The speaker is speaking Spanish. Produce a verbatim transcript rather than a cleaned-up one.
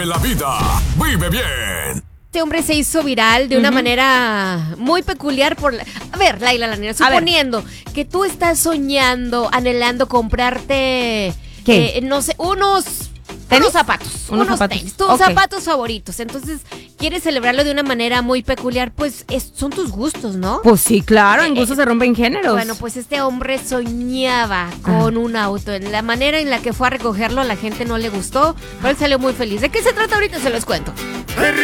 Vive la vida, vive bien. Este hombre se hizo viral de una uh-huh. manera muy peculiar por... La... A ver, Laila Lanera, suponiendo que tú estás soñando, anhelando comprarte... ¿Qué? Eh, no sé, unos... ¿Tenis? Unos zapatos, unos, unos zapatos. tenis, tus okay. zapatos favoritos. Entonces, quieres celebrarlo de una manera muy peculiar, pues es, son tus gustos, ¿no? Pues sí, claro, en gustos eh, se rompen géneros. Bueno, pues este hombre soñaba con ah. un auto. En la manera en la que fue a recogerlo, a la gente no le gustó, pero él salió muy feliz. ¿De qué se trata ahorita? Se los cuento.